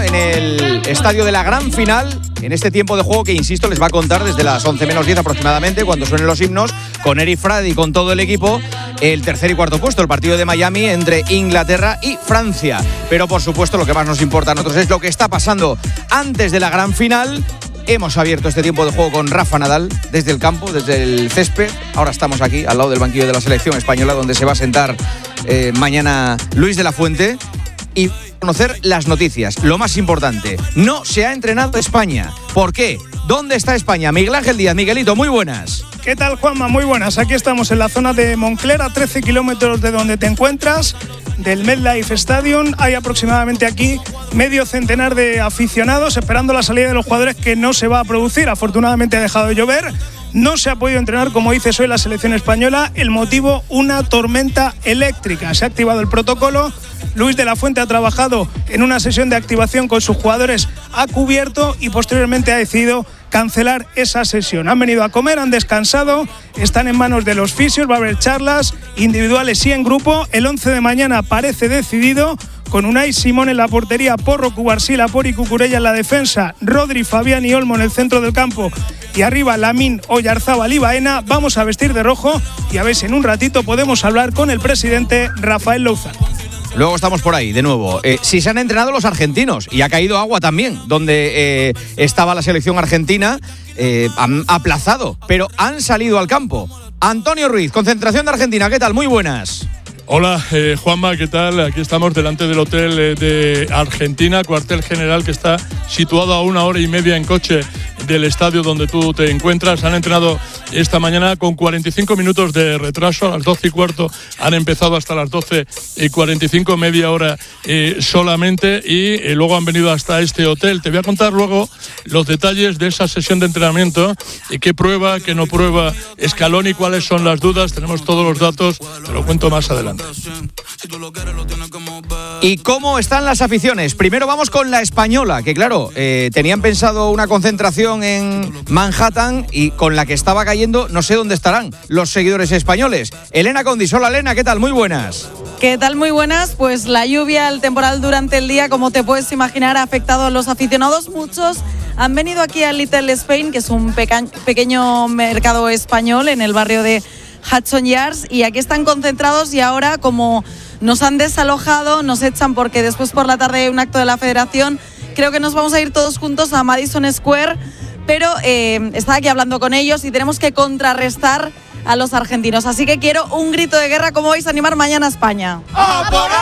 en el estadio de la gran final, en este tiempo de juego que, insisto, les va a contar desde las 11 menos 10 aproximadamente, cuando suenen los himnos, con Eric Frady y con todo el equipo, el tercer y cuarto puesto, el partido de Miami entre Inglaterra y Francia. Pero, por supuesto, lo que más nos importa a nosotros es lo que está pasando antes de la gran final. Hemos abierto este tiempo de juego con Rafa Nadal desde el campo, desde el césped. Ahora estamos aquí, al lado del banquillo de la selección española, donde se va a sentar mañana Luis de la Fuente, y conocer las noticias. Lo más importante, no se ha entrenado España. ¿Por qué? ¿Dónde está España? Miguel Ángel Díaz. Miguelito, muy buenas. ¿Qué tal, Juanma? Muy buenas. Aquí estamos en la zona de Moncler, a 13 kilómetros de donde te encuentras, del MetLife Stadium. Hay aproximadamente aquí medio centenar de aficionados esperando la salida de los jugadores, que no se va a producir. Afortunadamente ha dejado de llover. No se ha podido entrenar, como dices, hoy la selección española. El motivo, una tormenta eléctrica. Se ha activado el protocolo. Luis de la Fuente ha trabajado en una sesión de activación con sus jugadores a cubierto y posteriormente ha decidido cancelar esa sesión. Han venido a comer, han descansado, están en manos de los fisios. Va a haber charlas individuales y en grupo. El 11 de mañana parece decidido, con Unai Simón en la portería, Porro, Cubarsí, Lapori, Cucurella en la defensa, Rodri, Fabián y Olmo en el centro del campo, y arriba Lamine, Oyarzábal y Baena. Vamos a vestir de rojo y a ver si en un ratito podemos hablar con el presidente Rafael Louzán. Luego estamos por ahí, de nuevo. Sí se han entrenado los argentinos y ha caído agua también, donde estaba la selección argentina. Han aplazado, pero han salido al campo. Antonio Ruiz, concentración de Argentina. ¿Qué tal? Muy buenas. Hola, Juanma, ¿qué tal? Aquí estamos delante del hotel de Argentina, cuartel general, que está situado a 1 hora y media en coche del estadio donde tú te encuentras. Han entrenado esta mañana con 45 minutos de retraso. A las 12:15 han empezado hasta las 12:45, media hora solamente, y luego han venido hasta este hotel. Te voy a contar luego los detalles de esa sesión de entrenamiento, y qué prueba, qué no prueba Scaloni, cuáles son las dudas. Tenemos todos los datos, te lo cuento más adelante. ¿Y cómo están las aficiones? Primero vamos con la española, que claro, tenían pensado una concentración en Manhattan, y con la que estaba cayendo no sé dónde estarán los seguidores españoles. Elena Condis. Hola, Elena, ¿qué tal? Muy buenas. ¿Qué tal? Muy buenas. Pues la lluvia, el temporal durante el día, como te puedes imaginar, ha afectado a los aficionados. Muchos han venido aquí a Little Spain, que es un pequeño mercado español en el barrio de Hudson Yards, y aquí están concentrados. Y ahora, como nos han desalojado, nos echan, porque después por la tarde hay un acto de la federación. Creo que nos vamos a ir todos juntos a Madison Square, pero estaba aquí hablando con ellos y tenemos que contrarrestar a los argentinos. Así que quiero un grito de guerra. ¿Cómo vais a animar mañana a España?